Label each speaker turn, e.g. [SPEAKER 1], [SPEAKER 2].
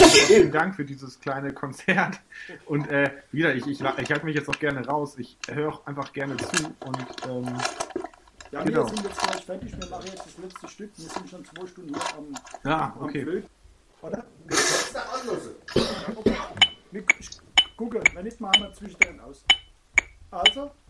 [SPEAKER 1] vielen Dank für dieses kleine Konzert. Und wieder, ich halte mich jetzt auch gerne raus. Ich höre auch einfach gerne zu. Und
[SPEAKER 2] ja,
[SPEAKER 1] genau.
[SPEAKER 2] Wir sind jetzt gleich fertig. Wir machen jetzt das letzte Stück. Wir sind schon 2 Stunden hier am Flöten. Oder? Wir gucken, wenn nicht, machen wir zwischendrin aus. Also.